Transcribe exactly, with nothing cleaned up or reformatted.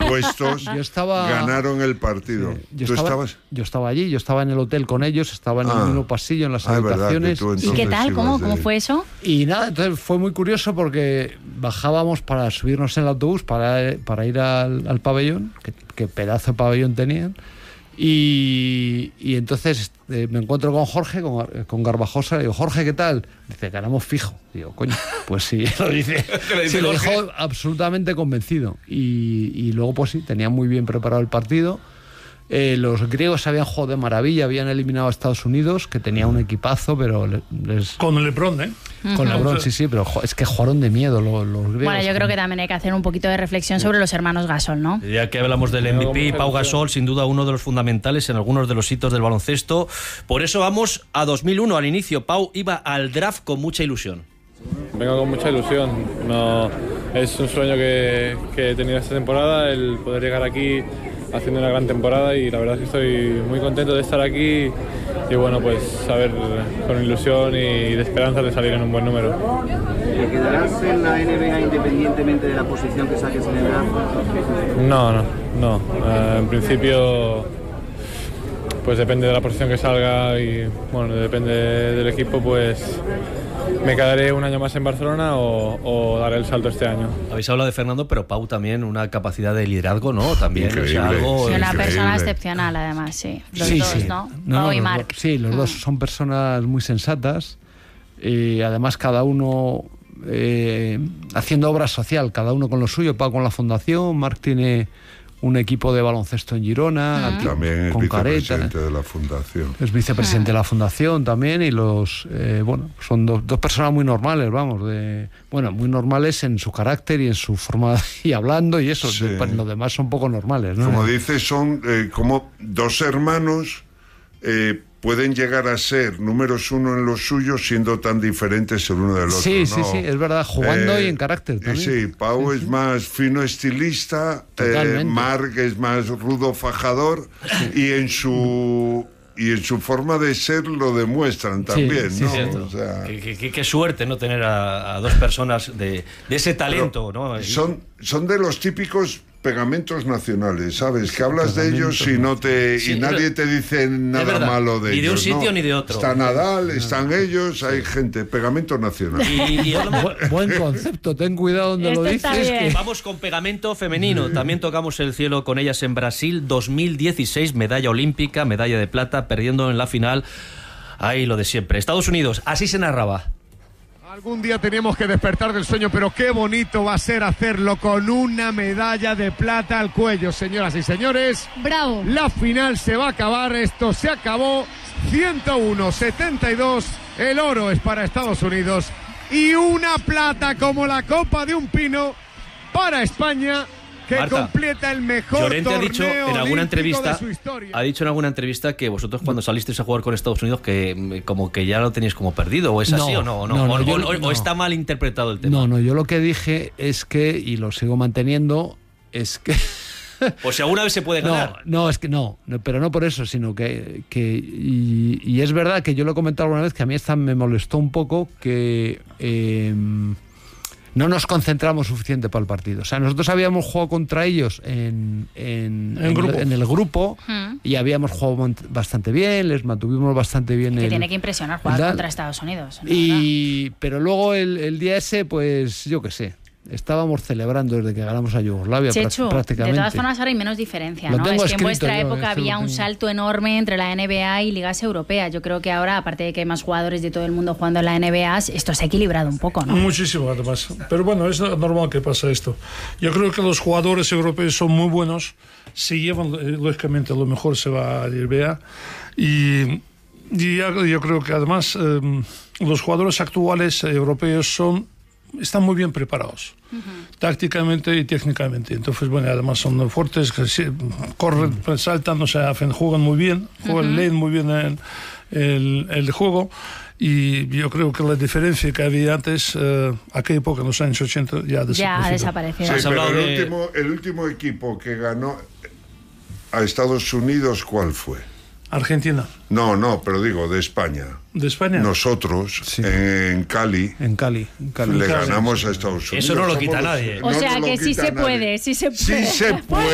puestos, yo estaba, ganaron el partido. Sí, yo ¿Tú estaba, estabas? Yo estaba allí, yo estaba en el hotel con ellos, estaba en ah, el mismo pasillo, en las ah, habitaciones. Verdad, ¿Y qué tal? ¿Cómo, ¿Cómo fue eso? Y nada, entonces fue muy curioso porque bajábamos para subirnos en el autobús para, para ir al, al pabellón, que, que pedazo de pabellón tenían. Y, y entonces eh, me encuentro con Jorge, con, con Garbajosa, y digo, Jorge, ¿qué tal? Dice, ganamos fijo. Digo, coño, pues sí, lo dice. Sí, lo dijo absolutamente convencido. Y, y luego, pues sí, tenían muy bien preparado el partido. Eh, los griegos habían jugado de maravilla, habían eliminado a Estados Unidos, que tenía un equipazo, pero les... Con LeBron, ¿eh? Con LeBron, sí, sí, pero es que jugaron de miedo los, los griegos. Bueno, yo creo que también hay que hacer un poquito de reflexión sobre los hermanos Gasol, ¿no? Ya que hablamos del M V P, Pau Gasol, sin duda uno de los fundamentales en algunos de los hitos del baloncesto. Por eso vamos a dos mil uno, al inicio. Pau iba al draft con mucha ilusión. Vengo con mucha ilusión. No, es un sueño que, que he tenido esta temporada, el poder llegar aquí haciendo una gran temporada, y la verdad es que estoy muy contento de estar aquí y bueno, pues saber con ilusión y de esperanza de salir en un buen número. ¿Te quedarás en la N B A independientemente de la posición que saques en el draft? No, no, no. Uh, en principio, pues depende de la posición que salga y bueno, depende del equipo, pues me quedaré un año más en Barcelona o, o daré el salto este año. Habéis hablado de Fernando, pero Pau también una capacidad de liderazgo, ¿no? También, increíble, o sea, algo... Sí, una increíble. persona excepcional, además, sí. Los sí, dos, sí. ¿no? no Pau y los Marc. Do, sí, los mm. dos son personas muy sensatas y además cada uno eh, haciendo obra social, cada uno con lo suyo. Pau con la fundación, Marc tiene un equipo de baloncesto en Girona, uh-huh. También es con vicepresidente Careta, de la fundación. es vicepresidente uh-huh. de la fundación también, y los eh, bueno, son do, dos personas muy normales, vamos, de bueno, muy normales en su carácter y en su forma y hablando y eso, sí. de, los demás son poco normales, ¿no? Como dices, son eh, como dos hermanos, eh, pueden llegar a ser números uno en lo suyo siendo tan diferentes el uno del otro. Sí, ¿no? sí, sí, es verdad, jugando eh, y en carácter también. Sí, Pau sí, es sí. más fino estilista, eh, Marc es más rudo fajador, sí. y en su... y en su forma de ser lo demuestran también, sí, sí, ¿no? O sea, qué, qué, qué suerte, ¿no? Tener a, a dos personas de, de ese talento, ¿no? Son, son de los típicos pegamentos nacionales, ¿sabes? Que hablas de ellos y no te sí, y nadie te dice nada malo de ellos. Ni de un sitio ¿no? ni de otro. Está Nadal, están ellos, hay gente, pegamento nacional. Y, y Bu- buen concepto, ten cuidado donde Esto lo está dices. bien. Que... Vamos con pegamento femenino. También tocamos el cielo con ellas en Brasil, dos mil dieciséis, medalla olímpica, medalla de plata, perdiendo en la final. Ahí lo de siempre. Estados Unidos, así se narraba. Algún día teníamos que despertar del sueño, pero qué bonito va a ser hacerlo con una medalla de plata al cuello, señoras y señores. Bravo. La final se va a acabar, esto se acabó. ciento uno a setenta y dos, el oro es para Estados Unidos y una plata como la copa de un pino para España, que Marta, completa el mejor Llorente torneo ha dicho en alguna entrevista, de su historia. ha dicho en alguna entrevista que vosotros cuando salisteis a jugar con Estados Unidos que como que ya lo teníais como perdido, o es así no, o no, o, no, no, no, o, yo, o, no. o está mal interpretado el tema. No, no, yo lo que dije es que, y lo sigo manteniendo, es que... O si alguna vez se puede ganar. No, no, es que no, no, pero no por eso, sino que... que y, y es verdad que yo lo he comentado alguna vez, que a mí esta me molestó un poco que... Eh, no nos concentramos suficiente para el partido. O sea, nosotros habíamos jugado contra ellos en, en, en, grupo. en el grupo Hmm. y habíamos jugado bastante bien, les mantuvimos bastante bien. Que el, tiene que impresionar jugar el, contra Estados Unidos. ¿no? Y, pero luego el, el día ese, pues yo qué sé, estábamos celebrando desde que ganamos a Yugoslavia. Chechu, prácticamente. De todas formas ahora hay menos diferencia, Lo ¿no? tengo Es que en vuestra escrito yo, época eso había lo un tengo. salto enorme entre la N B A y ligas europeas. Yo creo que ahora, aparte de que hay más jugadores de todo el mundo jugando en la N B A, esto se ha equilibrado un poco, ¿no? Muchísimo, además. Pero bueno, es normal que pase esto. Yo creo que los jugadores europeos son muy buenos. Se llevan, lógicamente, lo mejor se va a la N B A. Y, y yo creo que además eh, los jugadores actuales europeos son están muy bien preparados, uh-huh. tácticamente y técnicamente. Entonces, bueno, además son fuertes, que sí, corren, uh-huh. saltan, o sea, juegan muy bien, juegan, uh-huh. leen muy bien el, el, el juego. Y yo creo que la diferencia que había antes, eh, aquella época, en los años ochenta, ya ha desaparecido. Ya ha desaparecido. Sí, pero el, de... último, el último equipo que ganó a Estados Unidos, ¿cuál fue? Argentina. No, no, pero digo, de España. ¿De España? Nosotros, sí. en Cali, en Cali, en Cali. le Cali. ganamos a Estados Unidos. Eso no lo quita nadie. O no sea lo que sí se nadie. puede, sí se puede. Sí se puede.